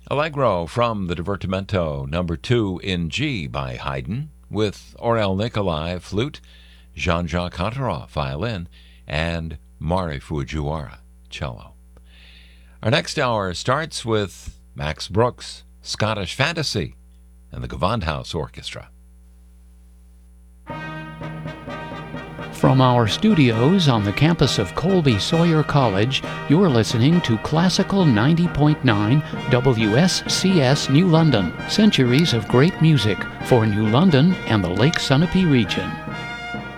Allegro from the Divertimento number 2 in G by Haydn, with Aurel Nicolai flute, Jean-Jacques Contarot violin, and Mari Fujiwara cello. Our next hour starts with Max Brooks' Scottish Fantasy and the Gewandhaus Orchestra. From our studios on the campus of Colby Sawyer College, you're listening to Classical 90.9 WSCS New London, centuries of great music for New London and the Lake Sunapee region.